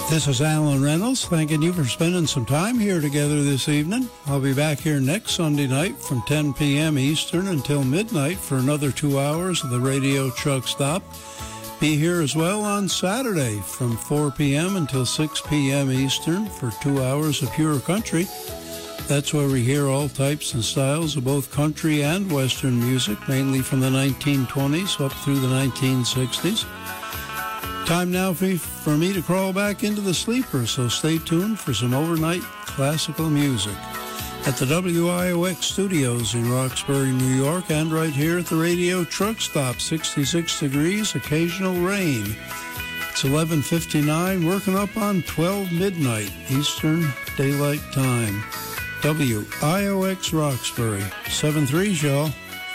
This is Alan Reynolds, thanking you for spending some time here together this evening. I'll be back here next Sunday night from 10 p.m. Eastern until midnight for another 2 hours of the Radio Truck Stop. Be here as well on Saturday from 4 p.m. until 6 p.m. Eastern for 2 hours of pure country. That's where we hear all types and styles of both country and Western music, mainly from the 1920s up through the 1960s. Time now for me to crawl back into the sleeper, so stay tuned for some overnight classical music at the WIOX studios in Roxbury, New York, and right here at the Radio Truck Stop. 66 degrees, occasional rain. It's 11:59, working up on 12 midnight Eastern Daylight Time. WIOX Roxbury. 7-3, y'all.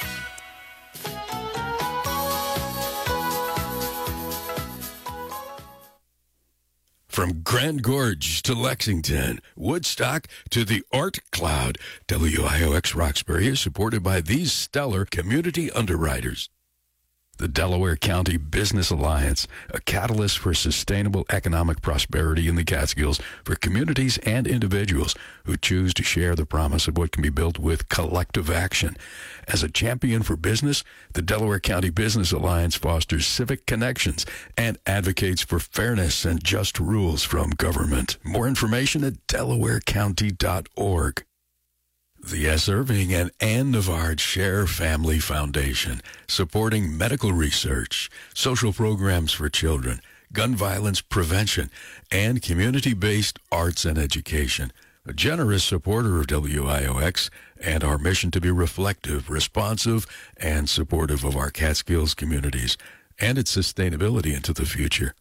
From Grand Gorge to Lexington, Woodstock to the Art Cloud, WIOX Roxbury is supported by these stellar community underwriters. The Delaware County Business Alliance, a catalyst for sustainable economic prosperity in the Catskills for communities and individuals who choose to share the promise of what can be built with collective action. As a champion for business, the Delaware County Business Alliance fosters civic connections and advocates for fairness and just rules from government. More information at delawarecounty.org. The S. Irving and Ann Navard Share Family Foundation, supporting medical research, social programs for children, gun violence prevention, and community-based arts and education. A generous supporter of WIOX and our mission to be reflective, responsive, and supportive of our Catskills communities and its sustainability into the future.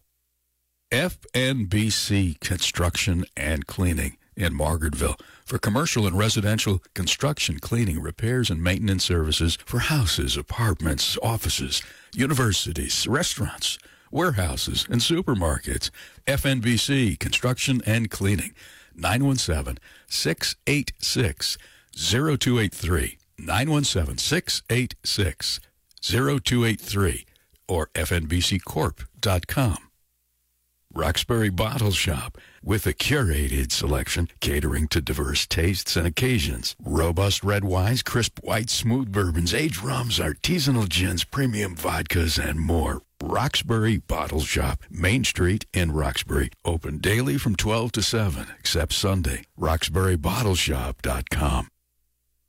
FNBC Construction and Cleaning in Margaretville for commercial and residential construction, cleaning, repairs, and maintenance services for houses, apartments, offices, universities, restaurants, warehouses, and supermarkets. FNBC Construction and Cleaning, 917-686-0283, 917-686-0283, or fnbccorp.com. Roxbury Bottle Shop, with a curated selection catering to diverse tastes and occasions. Robust red wines, crisp white, smooth bourbons, aged rums, artisanal gins, premium vodkas, and more. Roxbury Bottle Shop, Main Street in Roxbury. Open daily from 12 to 7, except Sunday. RoxburyBottleShop.com.